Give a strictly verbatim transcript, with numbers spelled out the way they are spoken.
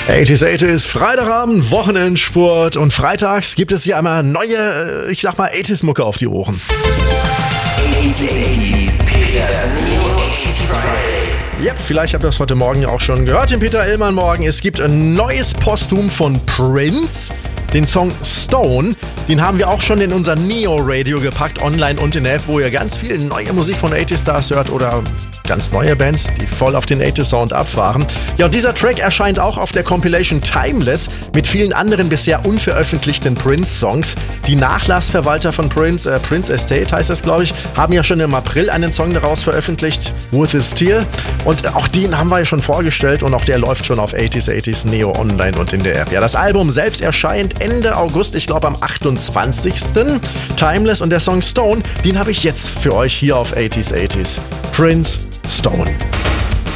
achtziger, achtziger, Freitagabend, Wochenendsport und freitags gibt es hier einmal neue, ich sag mal, achtziger-Mucke auf die Ohren. achtziger, achtziger, Peters New achtziger Friday. Ja, vielleicht habt ihr das heute Morgen ja auch schon gehört, den Peter Illmann morgen. Es gibt ein neues Posthum von Prince, den Song Stone. Den haben wir auch schon in unser Neo-Radio gepackt, online und in der App, wo ihr ganz viel neue Musik von achtziger Stars hört oder ganz neue Bands, die voll auf den achtziger Sound abfahren. Ja, und dieser Track erscheint auch auf der Compilation Timeless mit vielen anderen bisher unveröffentlichten Prince-Songs. Die Nachlassverwalter von Prince, äh, Prince Estate heißt das, glaube ich, haben ja schon im April einen Song daraus veröffentlicht, With His Tear. Und auch den haben wir ja schon vorgestellt und auch der läuft schon auf achtziger, achtziger Neo online und in der App. Ja, das Album selbst erscheint Ende August, ich glaube am achtundzwanzigsten Timeless, und der Song Stone, den habe ich jetzt für euch hier auf achtziger, achtziger. Prince Stone.